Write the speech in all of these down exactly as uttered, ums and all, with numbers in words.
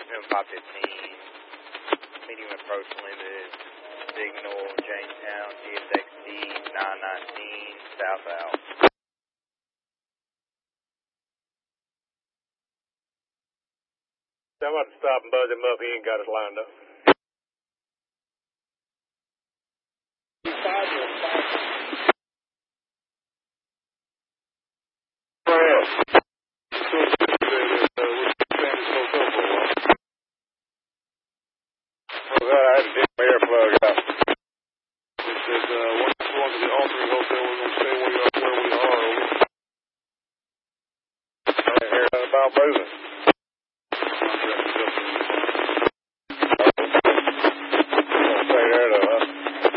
M five fifteen, medium approach limited, signal Jamestown, G S X D nine nineteen, south out. I'm about to stop and buzz him up. He ain't got us lined up. I had to take my air plug out. It said, uh, once you go into the altering hotel, we're going to stay where, you are, where we are. I ain't hear nothing about moving. Stay there, though, huh?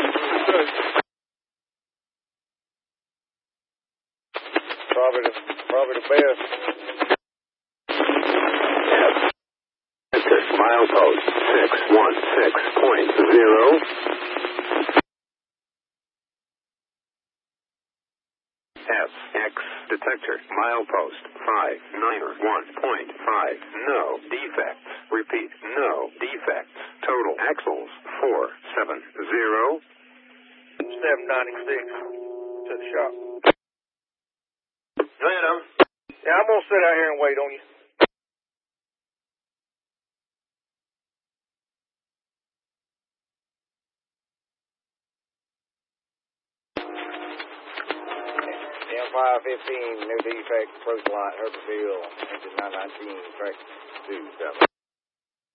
Probably the, probably the best. Milepost six one six point zero. F X detector. Milepost five nine one point five. No defects. Repeat. No defects. Total axles four seven zero. seven ninety-six to the shop. Go ahead, um. Yeah, I'm going to sit out here and wait on you. M five fifteen, new defect, approach light, Herbertville, engine nine nineteen, track two, seven.